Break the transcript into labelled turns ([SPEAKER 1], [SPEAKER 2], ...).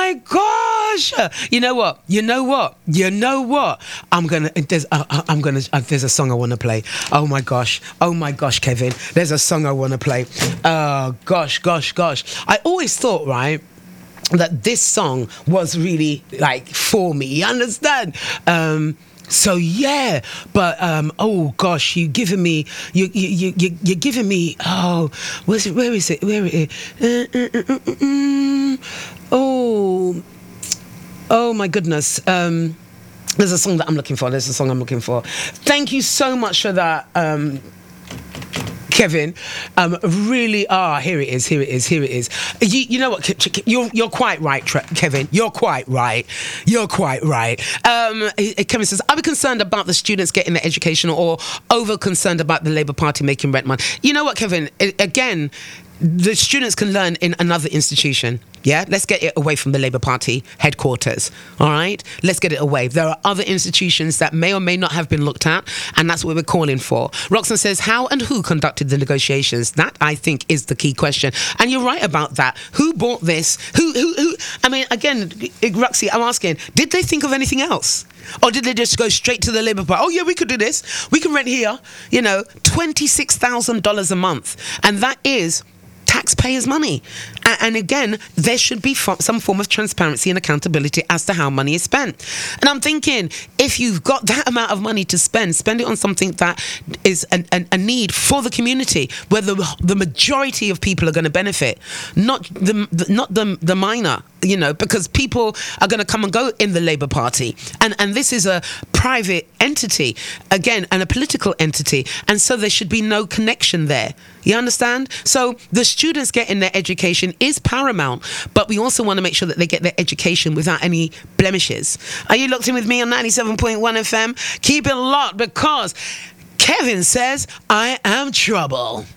[SPEAKER 1] my gosh. You know what? There's a song I want to play. Oh my gosh, Kevin. There's a song I want to play. Gosh. I always thought, right, that this song was really like for me. You understand? So yeah, but oh gosh, you're giving me. Oh, where is it? Oh my goodness. There's a song that I'm looking for. Thank you so much for that, Kevin. Really, here it is. You know what? You're quite right, Kevin. You're quite right. Kevin says, are we concerned about the students getting their education or over concerned about the Labour Party making rent money? You know what, Kevin? Again, the students can learn in another institution. Yeah, let's get it away from the Labour Party headquarters. All right, let's get it away. There are other institutions that may or may not have been looked at, and that's what we're calling for. Roxanne says, how and who conducted the negotiations? That, I think, is the key question. And you're right about that. Who bought this? Who? I mean, again, Roxy, I'm asking, did they think of anything else? Or did they just go straight to the Labour Party? Oh, yeah, we could do this. We can rent here, $26,000 a month. And that is taxpayers' money. And again, there should be some form of transparency and accountability as to how money is spent. And I'm thinking, if you've got that amount of money to spend it on something that is a need for the community, where the majority of people are going to benefit, not the minor, because people are going to come and go in the Labour Party. And this is a private entity, again, and a political entity. And so there should be no connection there. You understand? So the students getting their education is paramount, but we also want to make sure that they get their education without any blemishes. Are you locked in with me on 97.1 FM? Keep it locked, because Kevin says I am trouble.